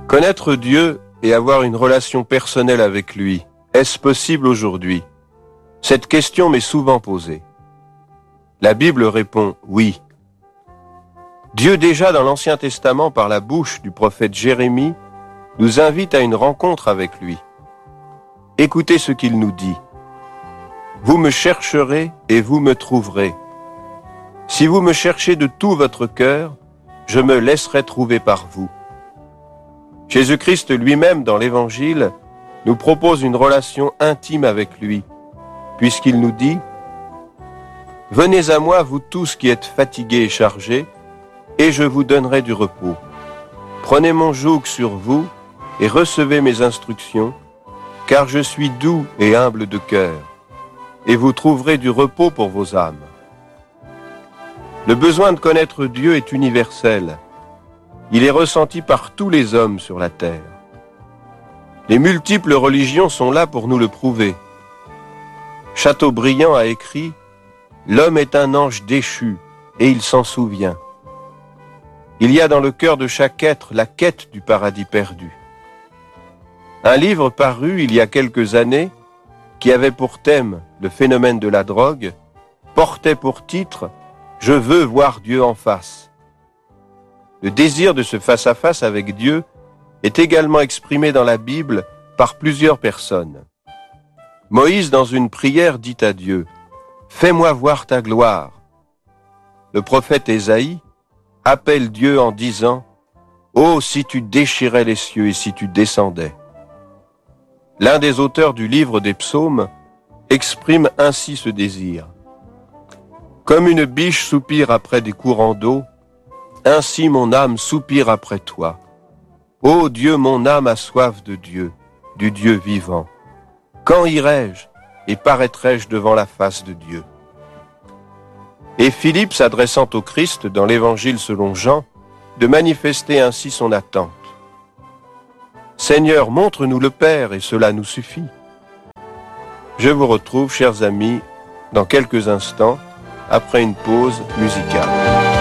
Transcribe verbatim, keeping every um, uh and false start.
Connaître Dieu et avoir une relation personnelle avec lui, est-ce possible aujourd'hui? Cette question m'est souvent posée. La Bible répond oui. Dieu déjà dans l'Ancien Testament par la bouche du prophète Jérémie nous invite à une rencontre avec lui. Écoutez ce qu'il nous dit. Vous me chercherez et vous me trouverez. Si vous me cherchez de tout votre cœur, je me laisserai trouver par vous. Jésus-Christ lui-même, dans l'Évangile, nous propose une relation intime avec lui, puisqu'il nous dit « Venez à moi, vous tous qui êtes fatigués et chargés, et je vous donnerai du repos. Prenez mon joug sur vous et recevez mes instructions, car je suis doux et humble de cœur, et vous trouverez du repos pour vos âmes. » Le besoin de connaître Dieu est universel. Il est ressenti par tous les hommes sur la terre. Les multiples religions sont là pour nous le prouver. Chateaubriand a écrit « L'homme est un ange déchu, et il s'en souvient. » Il y a dans le cœur de chaque être la quête du paradis perdu. Un livre paru il y a quelques années, qui avait pour thème le phénomène de la drogue, portait pour titre « Je veux voir Dieu en face ». Le désir de ce face-à-face avec Dieu est également exprimé dans la Bible par plusieurs personnes. Moïse, dans une prière, dit à Dieu « Fais-moi voir ta gloire ». Le prophète Ésaïe appelle Dieu en disant « Oh, si tu déchirais les cieux et si tu descendais ». L'un des auteurs du livre des psaumes exprime ainsi ce désir. Comme une biche soupire après des courants d'eau, ainsi mon âme soupire après toi. Ô Dieu, mon âme a soif de Dieu, du Dieu vivant. Quand irai-je et paraîtrai-je devant la face de Dieu? Et Philippe, s'adressant au Christ dans l'Évangile selon Jean, de manifester ainsi son attente. Seigneur, montre-nous le Père et cela nous suffit. Je vous retrouve, chers amis, dans quelques instants, après une pause musicale.